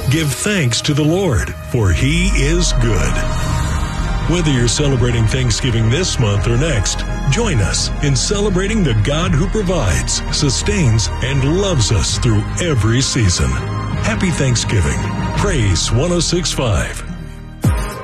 Give thanks to the Lord, for He is good. Whether you're celebrating Thanksgiving this month or next, join us in celebrating the God who provides, sustains, and loves us through every season. Happy Thanksgiving. Praise 106.5.